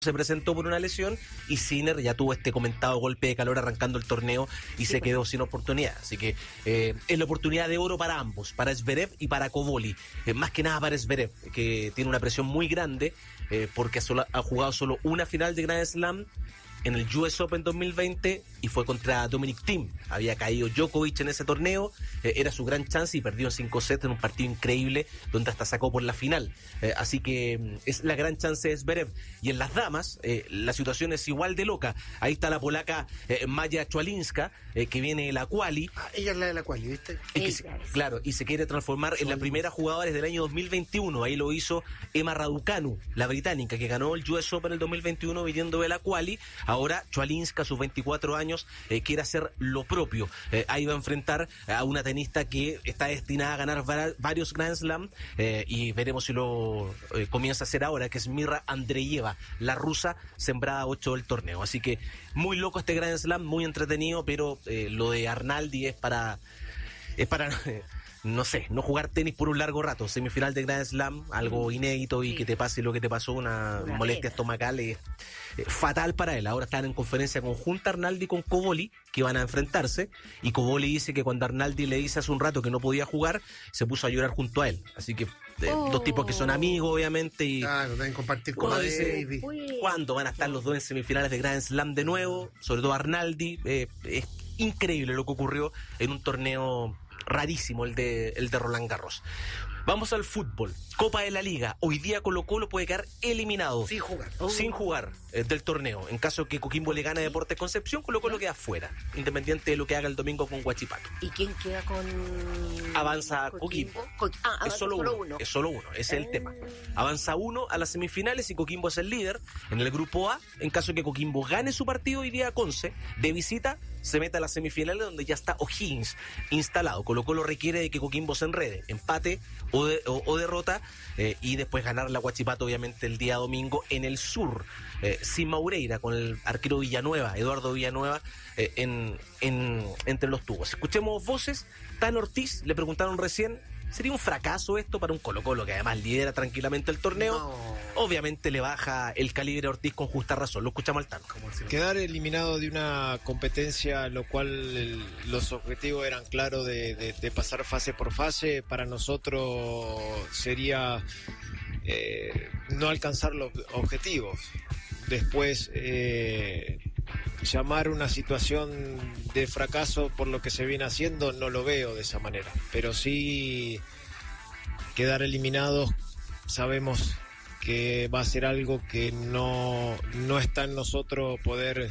se presentó por una lesión y Sinner ya tuvo este comentado golpe de calor arrancando el torneo y se quedó sin oportunidad. Así que es la oportunidad de oro para ambos, para Zverev y para Cobolli. Más que nada para Zverev, que tiene una presión muy grande porque ha jugado solo una final de Grand Slam en el US Open 2020 y fue contra Dominic Thiem. Había caído Djokovic en ese torneo, era su gran chance y perdió en 5 sets en un partido increíble donde hasta sacó por la final. Así que es la gran chance de Zverev. Y en las damas, la situación es igual de loca. Ahí está la polaca Maja Swiatek, que viene de la quali. Ella es la de la quali, ¿viste? Claro, y se quiere transformar en la primera jugadora desde el año 2021. Ahí lo hizo Emma Raducanu, la británica, que ganó el US Open en el 2021 viniendo de la quali. Ahora Swiatek, a sus 24 años, quiere hacer lo propio. Ahí va a enfrentar a una tenista que está destinada a ganar varios Grand Slam y veremos si lo comienza a hacer ahora, que es Mirra Andreeva, la rusa, sembrada 8 del torneo. Así que muy loco este Grand Slam, muy entretenido, pero lo de Arnaldi es para no sé, no jugar tenis por un largo rato. Semifinal de Grand Slam, algo inédito, y que te pase lo que te pasó, una molestia estomacal, es fatal para él. Ahora están en conferencia conjunta Arnaldi con Cobolli, que van a enfrentarse, y Cobolli dice que cuando Arnaldi le dice hace un rato que no podía jugar, se puso a llorar junto a él. Así que dos tipos que son amigos, obviamente, y claro, deben compartir con Davis. ¿Cuándo van a estar los dos en semifinales de Grand Slam de nuevo? Sobre todo Arnaldi. Es increíble lo que ocurrió en un torneo rarísimo, el de Roland Garros. Vamos al fútbol. Copa de la Liga. Hoy día Colo-Colo puede quedar eliminado. Sin jugar del torneo. En caso que Coquimbo le gane a Deportes Concepción, Colo-Colo queda fuera, independiente de lo que haga el domingo con Huachipato. ¿Y quién queda con...? Avanza Coquimbo. Es solo uno. Es solo uno. Ese es el tema. Avanza uno a las semifinales y Coquimbo es el líder en el grupo A. En caso que Coquimbo gane su partido hoy día a Conce, de visita, se mete a las semifinales donde ya está O'Higgins instalado. Colo-Colo requiere de que Coquimbo se enrede, empate o derrota, y después ganar la Huachipato, obviamente, el día domingo en el sur, sin Maureira, con el arquero Villanueva, Eduardo Villanueva, entre los tubos. Escuchemos voces. Tan Ortiz, le preguntaron recién, ¿sería un fracaso esto para un Colo-Colo que además lidera tranquilamente el torneo? No. Obviamente le baja el calibre a Ortiz con justa razón. Lo escuchamos al Tano. Quedar eliminado de una competencia, lo cual los objetivos eran claros de pasar fase por fase, para nosotros sería no alcanzar los objetivos. Después llamar una situación de fracaso por lo que se viene haciendo, no lo veo de esa manera, pero sí quedar eliminados, sabemos que va a ser algo que no está en nosotros poder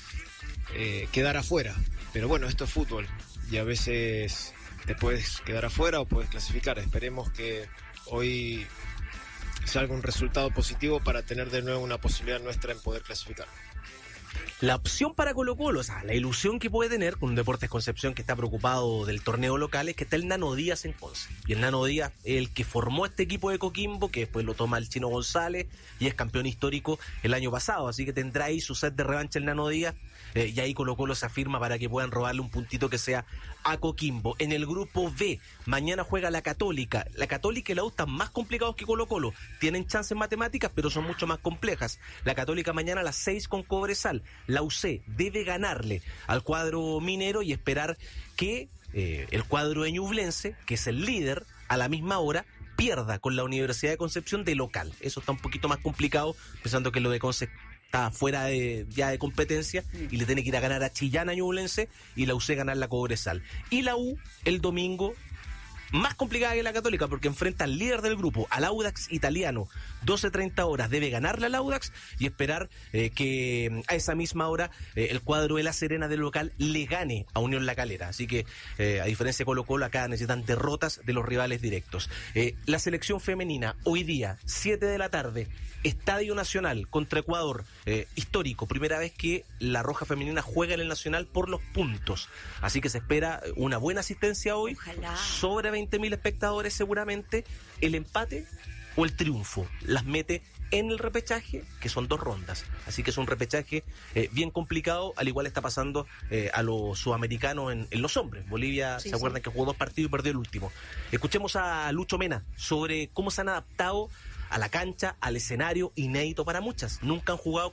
quedar afuera, pero bueno, esto es fútbol y a veces te puedes quedar afuera o puedes clasificar. Esperemos que hoy salga un resultado positivo para tener de nuevo una posibilidad nuestra en poder clasificar. La opción para Colo-Colo, o sea, la ilusión que puede tener con Deportes Concepción, que está preocupado del torneo local, es que está el Nano Díaz en Conce. Y el Nano Díaz es el que formó este equipo de Coquimbo, que después lo toma el Chino González y es campeón histórico el año pasado. Así que tendrá ahí su set de revancha el Nano Díaz, y ahí Colo-Colo se afirma para que puedan robarle un puntito que sea a Coquimbo. En el grupo B, mañana juega la Católica. La Católica y la U están más complicados que Colo-Colo. Tienen chances matemáticas, pero son mucho más complejas. La Católica mañana a las 6 con Cobresal. La UC debe ganarle al cuadro minero y esperar que el cuadro de Ñublense, que es el líder, a la misma hora pierda con la Universidad de Concepción de local. Eso está un poquito más complicado, pensando que lo de Conce está fuera ya de competencia y le tiene que ir a ganar a Chillán, a Ñublense, y la UC ganar la Cobresal. Y la U el domingo, más complicada que la Católica, porque enfrenta al líder del grupo, al Audax italiano, 12:30 horas. Debe ganarle al Audax y esperar que a esa misma hora el cuadro de La Serena del local le gane a Unión La Calera. Así que, a diferencia de Colo-Colo, acá necesitan derrotas de los rivales directos. La selección femenina, hoy día, 7 de la tarde, Estadio Nacional contra Ecuador, histórico, primera vez que la Roja Femenina juega en el Nacional por los puntos. Así que se espera una buena asistencia hoy. Ojalá. Sobre 20.000 espectadores seguramente. El empate o el triunfo las mete en el repechaje, que son 2 rondas. Así que es un repechaje bien complicado, al igual está pasando a los sudamericanos en los hombres. Bolivia, ¿se acuerdan que jugó 2 partidos y perdió el último? Escuchemos a Lucho Mena sobre cómo se han adaptado a la cancha, al escenario inédito para muchas. Nunca han jugado